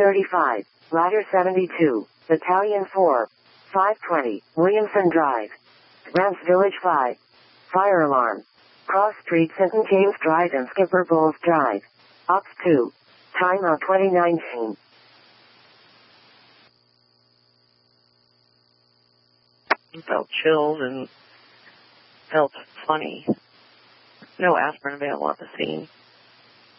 35, Rider 72, Battalion 4, 520, Williamson Drive. Rance Village 5. Fire alarm. Cross Street, St. James Drive and Skipper Bowles Drive. Ops 2. Time on 2019. Felt chilled and felt funny. No aspirin available at the scene.